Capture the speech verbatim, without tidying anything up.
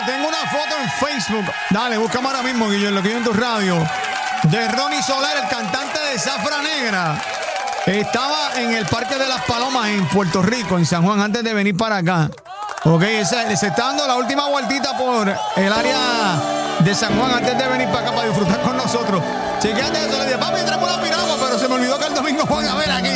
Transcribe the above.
tengo una foto en Facebook. Dale, búscame ahora mismo, Guillermo, lo que yo en tu radio. De Ronnie Soler, el cantante de Zafra Negra. Estaba en el Parque de las Palomas en Puerto Rico, en San Juan, antes de venir para acá. Ok, ese, se está dando la última vueltita por el área de San Juan antes de venir para acá para disfrutar con nosotros. Chequéate eso, le dije, papi, traemos la piragua, pero se me olvidó que el domingo van a ver aquí.